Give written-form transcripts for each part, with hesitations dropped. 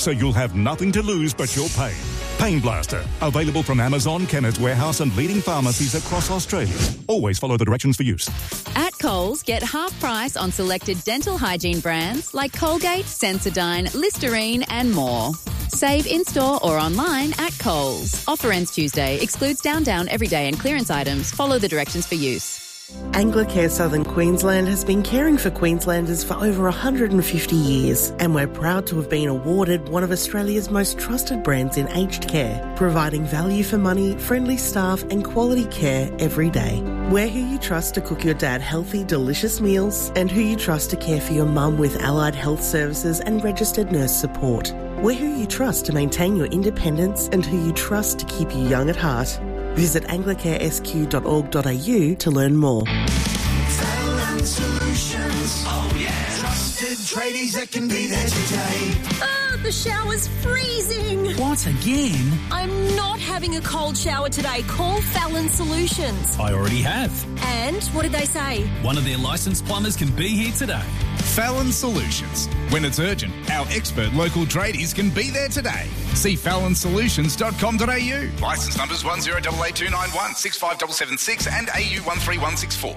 so you'll have nothing to lose but your pain. Pain Blaster, available from Amazon, Chemist Warehouse and leading pharmacies across Australia. Always follow the directions for use. At Coles, get half price on selected dental hygiene brands like Colgate, Sensodyne, Listerine and more. Save in-store or online at Coles. Offer ends Tuesday. Excludes Down, Everyday and clearance items. Follow the directions for use. Anglicare Southern Queensland has been caring for Queenslanders for over 150 years, and we're proud to have been awarded one of Australia's most trusted brands in aged care, providing value for money, friendly staff and quality care every day. We're who you trust to cook your dad healthy, delicious meals, and who you trust to care for your mum with allied health services and registered nurse support. We're who you trust to maintain your independence and who you trust to keep you young at heart. Visit anglicaresq.org.au to learn more. Fallon Solutions. Oh yeah. Trusted tradies that can be there today. Oh, the shower's freezing. What, again? I'm not having a cold shower today. Call Fallon Solutions. I already have. And what did they say? One of their licensed plumbers can be here today. Fallon Solutions. When it's urgent, our expert local tradies can be there today. See fallonsolutions.com.au. Licence numbers 108829165776 65776 and AU 13164.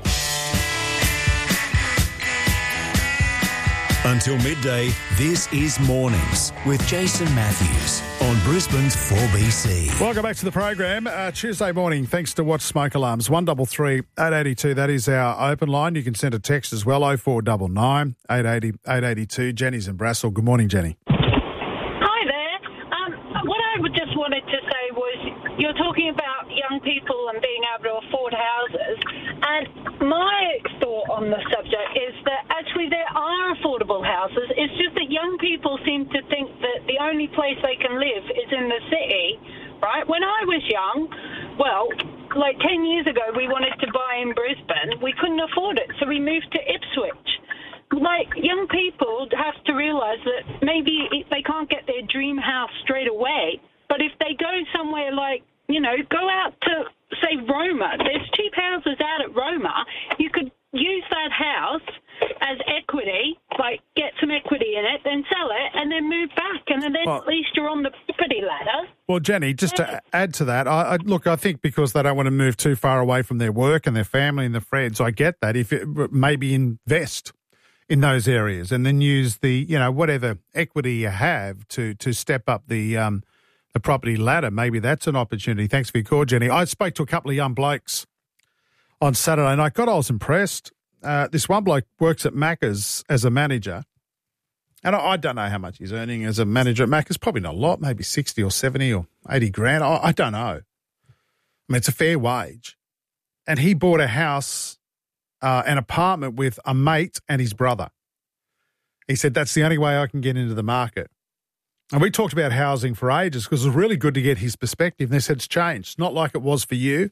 Until midday, this is Mornings with Jason Matthews on Brisbane's 4BC. Welcome back to the program. Tuesday morning, thanks to Watch Smoke Alarms, 1333 882. That is our open line. You can send a text as well, 0499 880 882. Jenny's in Brassel. Good morning, Jenny. Hi there. What I just wanted to say was you're talking about young people and being able to afford houses. And my thought on the subject is that actually there are affordable houses. It's just that young people seem to think that the only place they can live is in the city, right? When I was young, well, like 10 years ago, we wanted to buy in Brisbane. We couldn't afford it, so we moved to Ipswich. Like, young people have to realise that maybe they can't get their dream house straight away, but if they go somewhere like, you know, go out to, say, Roma. There's cheap houses out at Roma. You could use that house as equity, like get some equity in it, then sell it, and then move back. And then at least you're on the property ladder. Well, Jenny, just to add to that, I think because they don't want to move too far away from their work and their family and their friends, I get that. If it, maybe invest in those areas and then use the, you know, whatever equity you have to step up the property ladder. Maybe that's an opportunity. Thanks for your call, Jenny. I spoke to a couple of young blokes on Saturday night. God, I was impressed. This one bloke works at Macca's as a manager, and I don't know how much he's earning as a manager at Macca's. Probably not a lot, maybe 60 or 70 or 80 grand. I don't know. I mean, it's a fair wage. And he bought a house, an apartment with a mate and his brother. He said, that's the only way I can get into the market. And we talked about housing for ages because it was really good to get his perspective. And they said, it's changed. It's not like it was for you.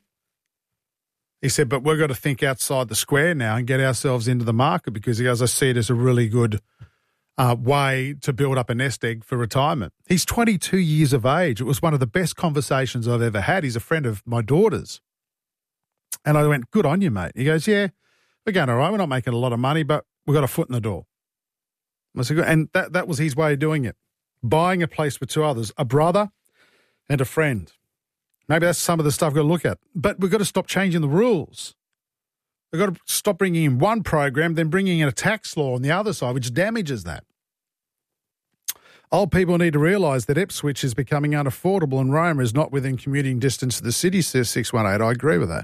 He said, but we've got to think outside the square now and get ourselves into the market because he goes, I see it as a really good way to build up a nest egg for retirement. He's 22 years of age. It was one of the best conversations I've ever had. He's a friend of my daughter's. And I went, good on you, mate. He goes, yeah, we're going all right. We're not making a lot of money, but we've got a foot in the door. I said, and that was his way of doing it. Buying a place with two others, a brother and a friend. Maybe that's some of the stuff we've got to look at. But we've got to stop changing the rules. We've got to stop bringing in one program, then bringing in a tax law on the other side, which damages that. Old people need to realise that Ipswich is becoming unaffordable and Roma is not within commuting distance of the city, says 618. I agree with that.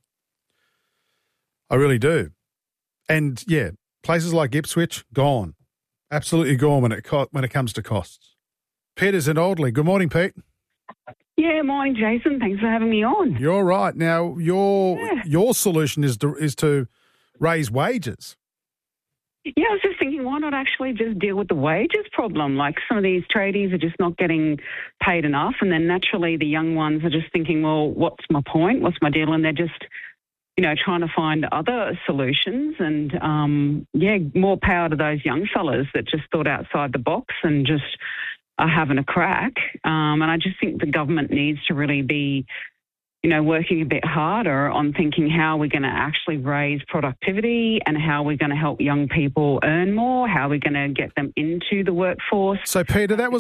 I really do. And, yeah, places like Ipswich, gone. Absolutely gone when it comes to costs. Peter's in Alderley. Good morning, Pete. Yeah, morning, Jason. Thanks for having me on. You're right. Now, your solution is to raise wages. Yeah, I was just thinking, why not actually just deal with the wages problem? Like some of these tradies are just not getting paid enough, and then naturally the young ones are just thinking, well, what's my point? What's my deal? And they're just, you know, trying to find other solutions. And, more power to those young fellas that just thought outside the box and just are having a crack. And I just think the government needs to really be, you know, working a bit harder on thinking how we're going to actually raise productivity and how we're going to help young people earn more, how we're going to get them into the workforce. So, Peter, that